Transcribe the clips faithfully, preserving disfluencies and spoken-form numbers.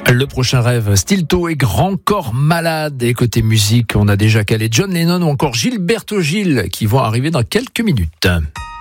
Le prochain rêve, Stilto et Grand Corps Malade. Et côté musique, on a déjà calé John Lennon ou encore Gilberto Gil qui vont arriver dans quelques minutes.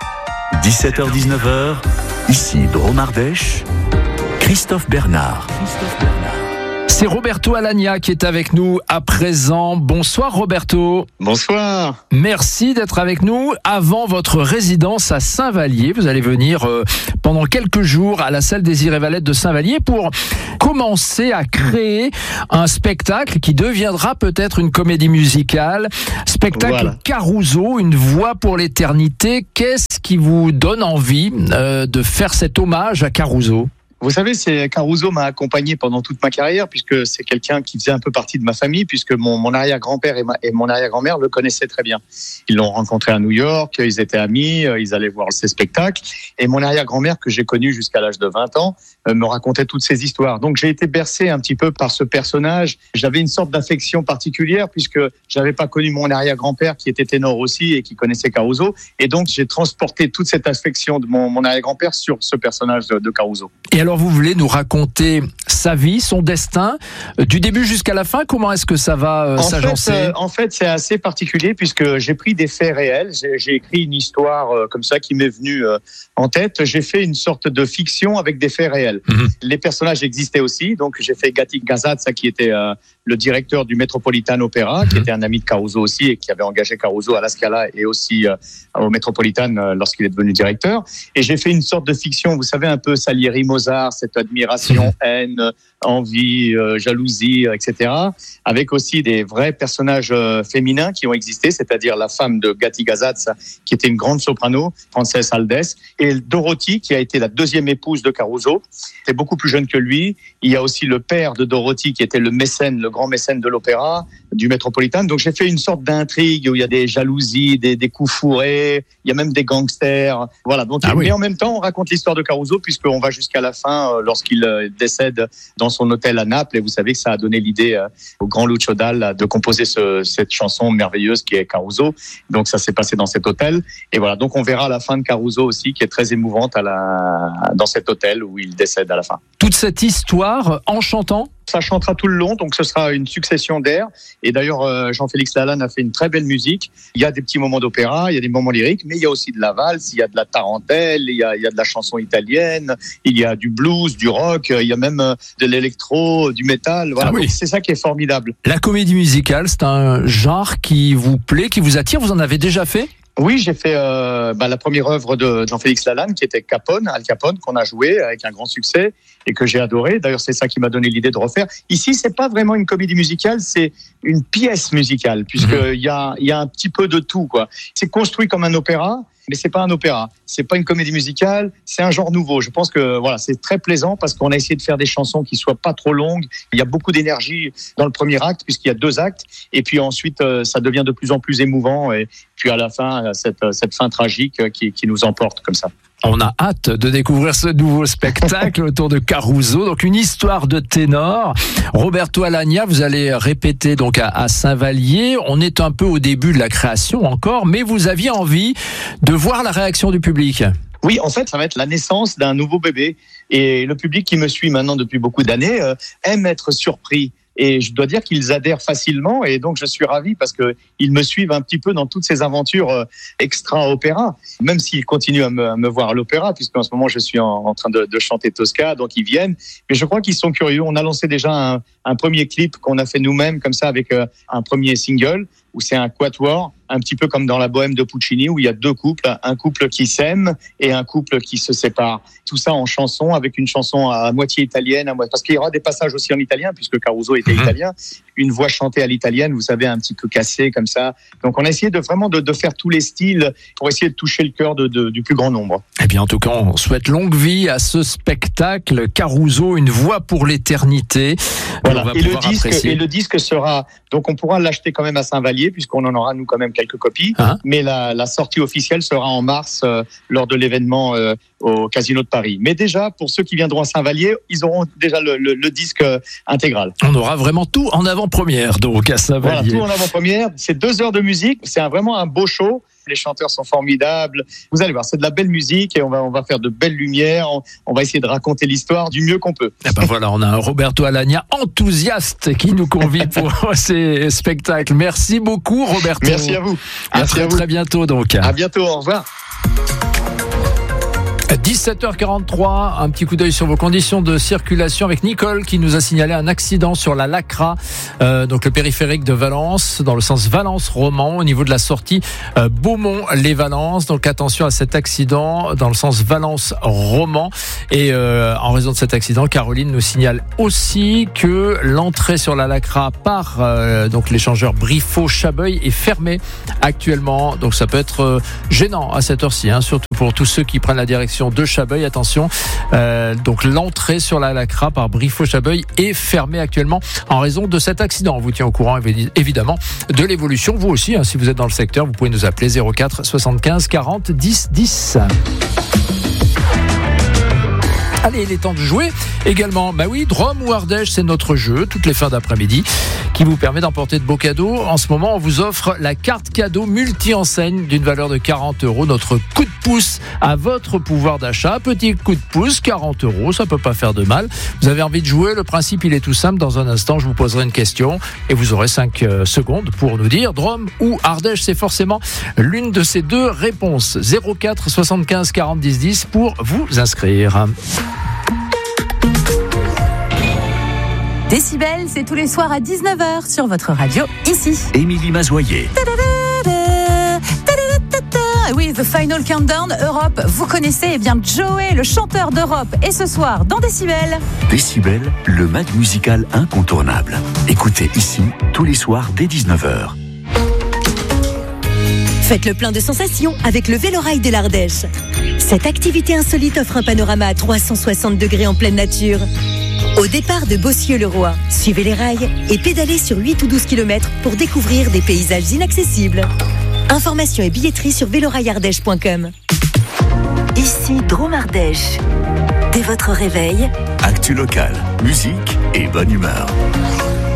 dix-sept heures dix-neuf heures, ici Drôme Ardèche, Christophe Bernard. Christophe Bernard. C'est Roberto Alagna qui est avec nous à présent. Bonsoir Roberto. Bonsoir. Merci d'être avec nous. Avant votre résidence à Saint-Vallier, vous allez venir euh, pendant quelques jours à la salle des Irrévalettes de Saint-Vallier pour commencer à créer un spectacle qui deviendra peut-être une comédie musicale. Spectacle voilà. Caruso, une voix pour l'éternité. Qu'est-ce qui vous donne envie euh, de faire cet hommage à Caruso ? Vous savez, c'est Caruso m'a accompagné pendant toute ma carrière, puisque c'est quelqu'un qui faisait un peu partie de ma famille, puisque mon, mon arrière-grand-père et, ma, et mon arrière-grand-mère le connaissaient très bien. Ils l'ont rencontré à New York, ils étaient amis, ils allaient voir ses spectacles. Et mon arrière-grand-mère, que j'ai connu jusqu'à l'âge de vingt ans, me racontait toutes ces histoires. Donc j'ai été bercé un petit peu par ce personnage. J'avais une sorte d'affection particulière, puisque j'avais pas connu mon arrière-grand-père, qui était ténor aussi et qui connaissait Caruso. Et donc j'ai transporté toute cette affection de mon, mon arrière-grand-père sur ce personnage de, de Caruso. Et alors vous voulez nous raconter sa vie, son destin, euh, du début jusqu'à la fin. Comment est-ce que ça va euh, en s'agencer fait, euh, En fait, c'est assez particulier puisque j'ai pris des faits réels. J'ai, j'ai écrit une histoire euh, comme ça qui m'est venue euh, en tête. J'ai fait une sorte de fiction avec des faits réels. Mmh. Les personnages existaient aussi. Donc j'ai fait Gatti Gazazza qui était euh, le directeur du Metropolitan Opera, mmh. qui était un ami de Caruso aussi et qui avait engagé Caruso à la Scala et aussi euh, au Metropolitan euh, lorsqu'il est devenu directeur. Et j'ai fait une sorte de fiction, vous savez, un peu Salieri Mozart, cette admiration, haine, envie, euh, jalousie, et cetera. Avec aussi des vrais personnages euh, féminins qui ont existé, c'est-à-dire la femme de Gatti Gazazza, qui était une grande soprano, Frances Aldes, et Dorothy, qui a été la deuxième épouse de Caruso, était beaucoup plus jeune que lui. Il y a aussi le père de Dorothy, qui était le mécène, le grand mécène de l'opéra, du Metropolitan. Donc j'ai fait une sorte d'intrigue où il y a des jalousies, des, des coups fourrés, il y a même des gangsters. Voilà. Donc, ah oui. Mais en même temps, on raconte l'histoire de Caruso, puisqu'on va jusqu'à la fin, euh, lorsqu'il euh, décède dans son hôtel à Naples, et vous savez que ça a donné l'idée euh, au grand Lucio Dalla de composer ce, cette chanson merveilleuse qui est Caruso. Donc ça s'est passé dans cet hôtel, et voilà. Donc on verra la fin de Caruso aussi, qui est très émouvante à la dans cet hôtel où il décède à la fin. Toute cette histoire en chantant. Ça chantera tout le long, donc ce sera une succession d'airs. Et d'ailleurs, euh, Jean-Félix Lalanne a fait une très belle musique. Il y a des petits moments d'opéra, il y a des moments lyriques, mais il y a aussi de la valse, il y a de la tarentelle, il y a, il y a de la chanson italienne, il y a du blues, du rock, il y a même de l'électro, du métal. Voilà. Ah oui. Donc c'est ça qui est formidable. La comédie musicale, c'est un genre qui vous plaît, qui vous attire. Vous en avez déjà fait ? Oui, j'ai fait euh, bah, la première œuvre de Jean-Félix Lalanne, qui était Capone, Al Capone, qu'on a joué avec un grand succès et que j'ai adoré. D'ailleurs, c'est ça qui m'a donné l'idée de refaire. Ici, c'est pas vraiment une comédie musicale, c'est une pièce musicale, puisque mmh. il y a, il y a un petit peu de tout, quoi. C'est construit comme un opéra, mais c'est pas un opéra. C'est pas une comédie musicale, c'est un genre nouveau. Je pense que voilà, c'est très plaisant parce qu'on a essayé de faire des chansons qui soient pas trop longues. Il y a beaucoup d'énergie dans le premier acte puisqu'il y a deux actes, et puis ensuite euh, ça devient de plus en plus émouvant, et puis à la fin cette cette fin tragique qui qui nous emporte comme ça. On a hâte de découvrir ce nouveau spectacle autour de Caruso, donc une histoire de ténor. Roberto Alagna, vous allez répéter donc à, à Saint-Vallier. On est un peu au début de la création encore, mais vous aviez envie de voir la réaction du public. Oui, en fait, ça va être la naissance d'un nouveau bébé. Et le public qui me suit maintenant depuis beaucoup d'années euh, aime être surpris. Et je dois dire qu'ils adhèrent facilement, et donc je suis ravi parce que ils me suivent un petit peu dans toutes ces aventures extra-opéra, même s'ils continuent à me, à me voir à l'opéra, puisqu'en ce moment je suis en, en train de, de chanter Tosca, donc ils viennent. Mais je crois qu'ils sont curieux. On a lancé déjà un, un premier clip qu'on a fait nous-mêmes, comme ça, avec euh, un premier single, où c'est un quatuor, un petit peu comme dans la Bohème de Puccini, où il y a deux couples, un couple qui s'aime et un couple qui se sépare. Tout ça en chanson, avec une chanson à moitié italienne, à moitié... parce qu'il y aura des passages aussi en italien, puisque Caruso était mmh. italien. Une voix chantée à l'italienne, vous savez, un petit peu cassée comme ça. Donc on a essayé de vraiment de, de faire tous les styles pour essayer de toucher le cœur de, de, du plus grand nombre. Eh bien, en tout cas, on souhaite longue vie à ce spectacle Caruso, une voix pour l'éternité. Voilà. Et le disque, et le disque sera, donc on pourra l'acheter quand même à Saint-Vallier, puisqu'on en aura nous quand même quelques copies. Hein? Mais la, la sortie officielle sera en mars euh, lors de l'événement euh, au Casino de Paris. Mais déjà, pour ceux qui viendront à Saint-Vallier, ils auront déjà le, le, le disque euh, intégral. On aura vraiment tout en avant-première, donc à Saint-Vallier. Voilà, tout en avant-première. C'est deux heures de musique. C'est un, vraiment un beau show. Les chanteurs sont formidables. Vous allez voir, c'est de la belle musique et on va, on va faire de belles lumières. On, on va essayer de raconter l'histoire du mieux qu'on peut. Et ben voilà, on a un Roberto Alagna enthousiaste qui nous convie pour ces spectacles. Merci beaucoup, Roberto. Merci à vous. À Merci très, à vous. très bientôt donc. À bientôt, au revoir. dix-sept heures quarante-trois, un petit coup d'œil sur vos conditions de circulation avec Nicole qui nous a signalé un accident sur la Lacra, euh, donc le périphérique de Valence, dans le sens Valence-Romans, au niveau de la sortie euh, Beaumont-les-Valences. Donc attention à cet accident dans le sens Valence-Romans. Et euh, en raison de cet accident, Caroline nous signale aussi que l'entrée sur la Lacra par euh, donc l'échangeur Briffaut-Chabeuil est fermée actuellement. Donc ça peut être euh, gênant à cette heure-ci, hein, surtout pour tous ceux qui prennent la direction de Chabeuil. Attention, euh, donc l'entrée sur la Lacra par Briffaut-Chabeuil est fermée actuellement en raison de cet accident. On vous tient au courant évidemment de l'évolution. Vous aussi, hein, si vous êtes dans le secteur, vous pouvez nous appeler zéro quatre soixante-quinze quarante dix dix. Allez, il est temps de jouer également. Bah oui, Drôme ou Ardèche, c'est notre jeu toutes les fins d'après-midi qui vous permet d'emporter de beaux cadeaux. En ce moment, on vous offre la carte cadeau multi-enseigne d'une valeur de quarante euros. Notre coup de pouce à votre pouvoir d'achat. Petit coup de pouce, quarante euros, ça peut pas faire de mal. Vous avez envie de jouer, le principe il est tout simple. Dans un instant, je vous poserai une question et vous aurez cinq secondes pour nous dire Drôme ou Ardèche. C'est forcément l'une de ces deux réponses. zéro quatre soixante-quinze quarante dix dix pour vous inscrire. Décibel, c'est tous les soirs à dix-neuf heures sur votre radio, ici. Émilie Mazoyer. Oui, The Final Countdown, Europe, vous connaissez, eh bien Joey, le chanteur d'Europe, et ce soir dans Décibel. Décibel, le mag musical incontournable. Écoutez ici, tous les soirs dès dix-neuf heures. Faites le plein de sensations avec le Vélorail de l'Ardèche. Cette activité insolite offre un panorama à trois cent soixante degrés en pleine nature. Au départ de Bossieux-le-Roi, suivez les rails et pédalez sur huit ou douze kilomètres pour découvrir des paysages inaccessibles. Informations et billetterie sur vélorail ardèche point com. Ici Drôme Ardèche. Dès votre réveil, Actu local, musique et bonne humeur.